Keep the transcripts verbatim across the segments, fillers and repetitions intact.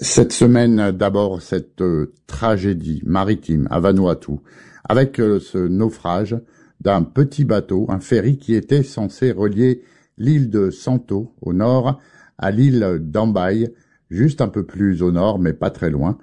Cette semaine, d'abord, cette euh, tragédie maritime à Vanuatu, avec euh, ce naufrage d'un petit bateau, un ferry qui était censé relier l'île de Santo, au nord, à l'île d'Ambaï, juste un peu plus au nord, mais pas très loin.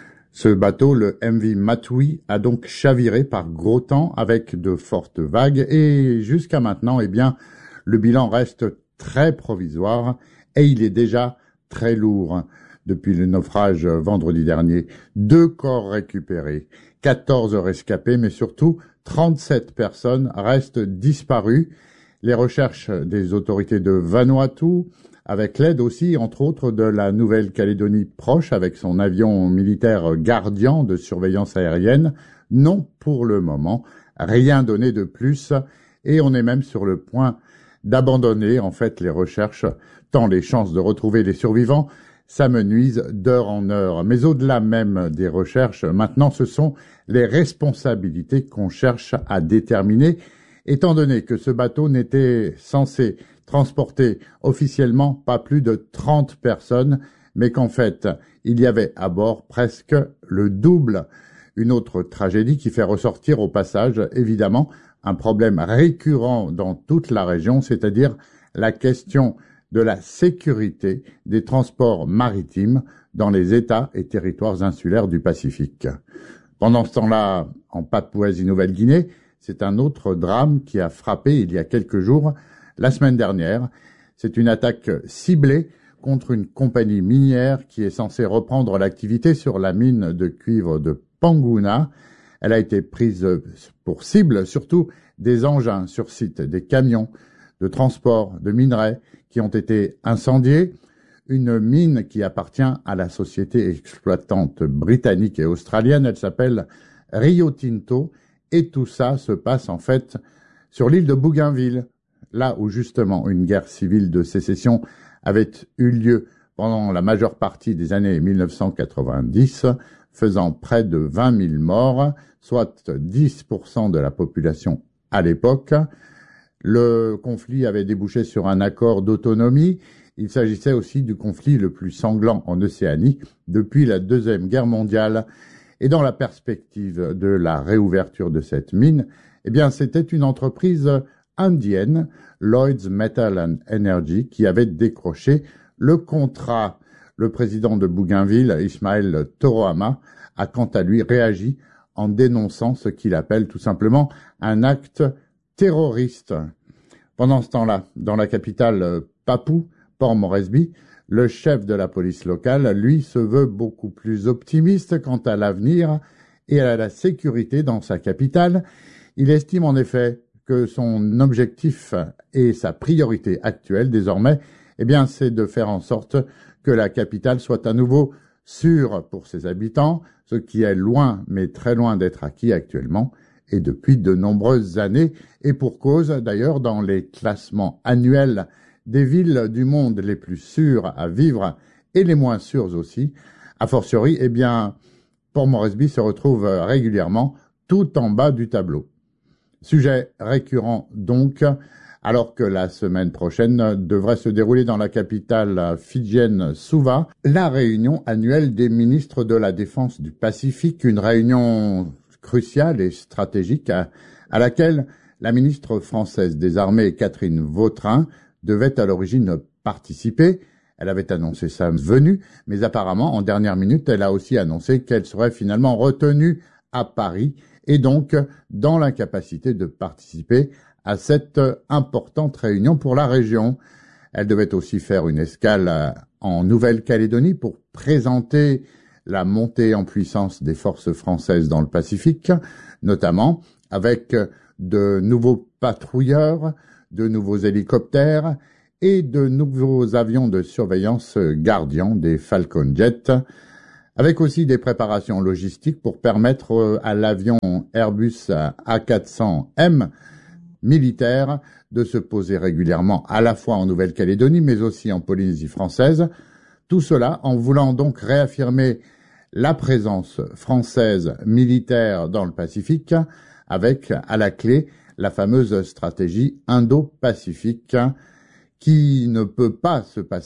Ce bateau, le M V Matui, a donc chaviré par gros temps avec de fortes vagues et jusqu'à maintenant, eh bien, le bilan reste très provisoire et il est déjà très lourd. Depuis le naufrage vendredi dernier, deux corps récupérés, quatorze rescapés, mais surtout trente-sept personnes restent disparues. Les recherches des autorités de Vanuatu, avec l'aide aussi, entre autres, de la Nouvelle-Calédonie proche, avec son avion militaire Guardian de surveillance aérienne, n'ont pour le moment rien donné de plus, et on est même sur le point d'abandonner en fait les recherches, tant les chances de retrouver les survivants s'amenuisent d'heure en heure. Mais au-delà même des recherches, maintenant ce sont les responsabilités qu'on cherche à déterminer, étant donné que ce bateau n'était censé transporter officiellement pas plus de trente personnes, mais qu'en fait, il y avait à bord presque le double. Une autre tragédie qui fait ressortir au passage, évidemment, un problème récurrent dans toute la région, c'est-à-dire la question de la sécurité des transports maritimes dans les États et territoires insulaires du Pacifique. Pendant ce temps-là, en Papouasie-Nouvelle-Guinée, c'est un autre drame qui a frappé il y a quelques jours, la semaine dernière. C'est une attaque ciblée contre une compagnie minière qui est censée reprendre l'activité sur la mine de cuivre de Panguna. Elle a été prise pour cible surtout des engins sur site, des camions de transport de minerais qui ont été incendiés, une mine qui appartient à la société exploitante britannique et australienne, elle s'appelle Rio Tinto, et tout ça se passe en fait sur l'île de Bougainville, là où justement une guerre civile de sécession avait eu lieu pendant la majeure partie des années mille neuf cent quatre-vingt-dix, faisant près de vingt mille morts, soit dix pour cent de la population à l'époque. Le conflit avait débouché sur un accord d'autonomie. Il s'agissait aussi du conflit le plus sanglant en Océanie depuis la Deuxième Guerre mondiale. Et dans la perspective de la réouverture de cette mine, eh bien, c'était une entreprise indienne, Lloyds Metal and Energy, qui avait décroché le contrat. Le président de Bougainville, Ismaël Torohama, a quant à lui réagi en dénonçant ce qu'il appelle tout simplement un acte terroriste. Pendant ce temps-là, dans la capitale Papou, Port Moresby, le chef de la police locale, lui, se veut beaucoup plus optimiste quant à l'avenir et à la sécurité dans sa capitale. Il estime en effet que son objectif et sa priorité actuelle désormais, eh bien, c'est de faire en sorte que la capitale soit à nouveau sûre pour ses habitants, ce qui est loin, mais très loin d'être acquis actuellement, et depuis de nombreuses années, et pour cause d'ailleurs dans les classements annuels des villes du monde les plus sûres à vivre et les moins sûres aussi, a fortiori, eh bien, Port Moresby se retrouve régulièrement tout en bas du tableau. Sujet récurrent donc, alors que la semaine prochaine devrait se dérouler dans la capitale fidjienne Suva, la réunion annuelle des ministres de la Défense du Pacifique, une réunion cruciale et stratégique à, à laquelle la ministre française des Armées, Catherine Vautrin, devait à l'origine participer. Elle avait annoncé sa venue, mais apparemment, en dernière minute, elle a aussi annoncé qu'elle serait finalement retenue à Paris et donc dans l'incapacité de participer à cette importante réunion pour la région. Elle devait aussi faire une escale en Nouvelle-Calédonie pour présenter la montée en puissance des forces françaises dans le Pacifique, notamment avec de nouveaux patrouilleurs, de nouveaux hélicoptères et de nouveaux avions de surveillance Guardian, des Falcon Jet, avec aussi des préparations logistiques pour permettre à l'avion Airbus A quatre cents M militaire de se poser régulièrement à la fois en Nouvelle-Calédonie mais aussi en Polynésie française. Tout cela en voulant donc réaffirmer la présence française militaire dans le Pacifique avec à la clé la fameuse stratégie Indo-Pacifique qui ne peut pas se passer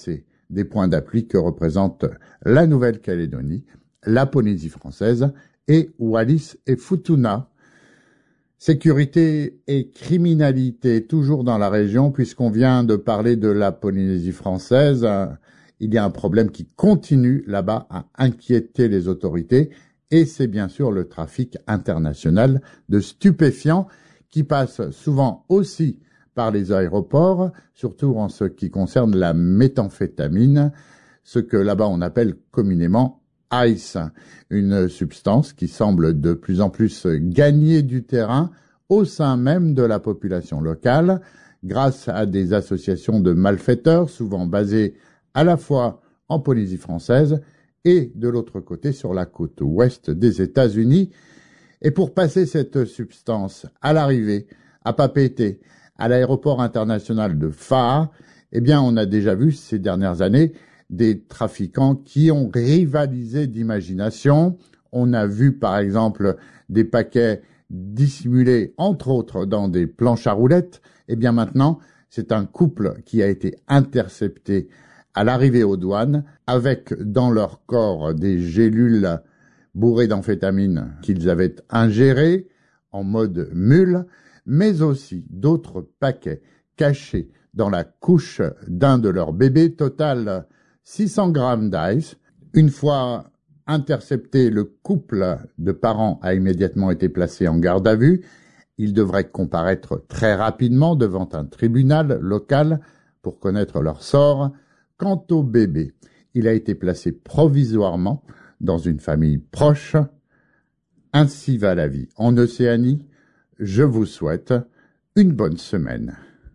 des points d'appui que représentent la Nouvelle-Calédonie, la Polynésie française et Wallis et Futuna. Sécurité et criminalité toujours dans la région, puisqu'on vient de parler de la Polynésie française. Il y a un problème qui continue là-bas à inquiéter les autorités, et c'est bien sûr le trafic international de stupéfiants qui passe souvent aussi par les aéroports, surtout en ce qui concerne la méthamphétamine, ce que là-bas on appelle communément ice, une substance qui semble de plus en plus gagner du terrain au sein même de la population locale, grâce à des associations de malfaiteurs, souvent basées à la fois en Polynésie française et de l'autre côté sur la côte ouest des États-Unis. Et pour passer cette substance à l'arrivée, à Papeete, à l'aéroport international de Faa, eh bien on a déjà vu ces dernières années des trafiquants qui ont rivalisé d'imagination. On a vu par exemple des paquets dissimulés entre autres dans des planches à roulettes. Eh bien maintenant, c'est un couple qui a été intercepté à l'arrivée aux douanes avec dans leur corps des gélules bourrées d'amphétamine qu'ils avaient ingérées en mode mule, mais aussi d'autres paquets cachés dans la couche d'un de leurs bébés. Total six cents grammes d'ice. Une fois intercepté, le couple de parents a immédiatement été placé en garde à vue. Ils devraient comparaître très rapidement devant un tribunal local pour connaître leur sort. Quant au bébé, il a été placé provisoirement dans une famille proche. Ainsi va la vie en Océanie. Je vous souhaite une bonne semaine.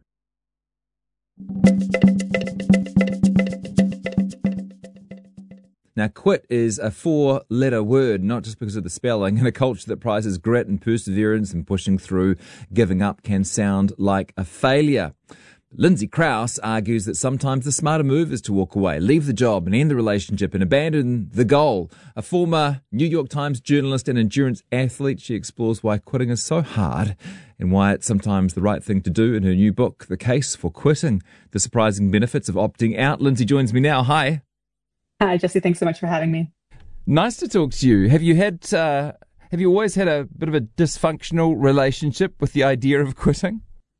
Now, quit is a four-letter word, not just because of the spelling. In a culture that prizes grit and perseverance and pushing through, giving up can sound like a failure. Lindsay Krause argues that sometimes the smarter move is to walk away, leave the job and end the relationship and abandon the goal. A former New York Times journalist and endurance athlete, she explores why quitting is so hard and why it's sometimes the right thing to do in her new book, The Case for Quitting, The Surprising Benefits of Opting Out. Lindsay joins me now. Hi. Hi, Jesse. Thanks so much for having me. Nice to talk to you. Have you had, uh, have you always had a bit of a dysfunctional relationship with the idea of quitting?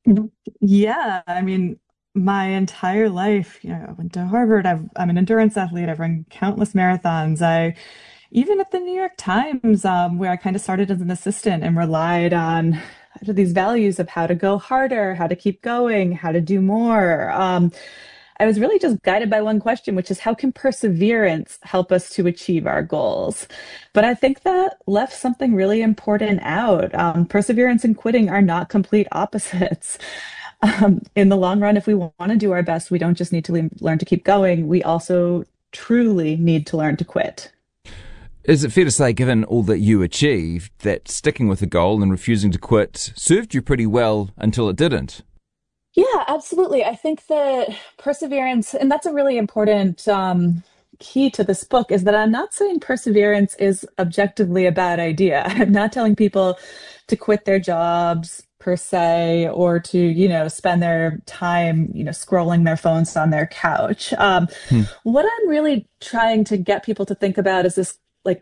Yeah, I mean, my entire life, you know, I went to Harvard. I've, I'm an endurance athlete. I've run countless marathons. I, even at the New York Times, um, where I kind of started as an assistant and relied on these values of how to go harder, how to keep going, how to do more. Um, I was really just guided by one question, which is how can perseverance help us to achieve our goals? But I think that left something really important out. Um, perseverance and quitting are not complete opposites. Um, in the long run, if we want to do our best, we don't just need to le- learn to keep going. We also truly need to learn to quit. Is it fair to say, given all that you achieved, that sticking with a goal and refusing to quit served you pretty well until it didn't? Yeah, absolutely. I think that perseverance, and that's a really important um, key to this book, is that I'm not saying perseverance is objectively a bad idea. I'm not telling people to quit their jobs per se, or to, you know, spend their time, you know, scrolling their phones on their couch. Um, hmm. What I'm really trying to get people to think about is this, like,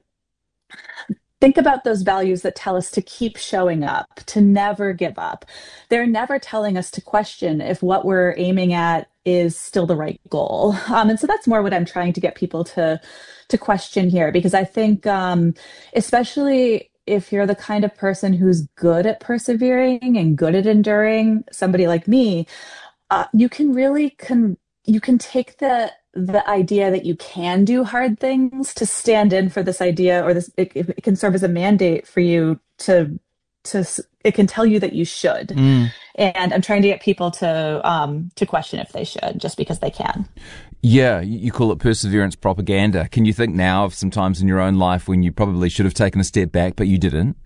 think about those values that tell us to keep showing up, to never give up. They're never telling us to question if what we're aiming at is still the right goal. Um, and so that's more what I'm trying to get people to, to question here, because I think, um, especially if you're the kind of person who's good at persevering and good at enduring, somebody like me, uh, you can really, con- you can take the the idea that you can do hard things to stand in for this idea, or this, it, it can serve as a mandate for you to, to, it can tell you that you should. Mm. And I'm trying to get people to, um, to question if they should, just because they can. Yeah. You call it perseverance propaganda. Can you think now of some times in your own life when you probably should have taken a step back, but you didn't?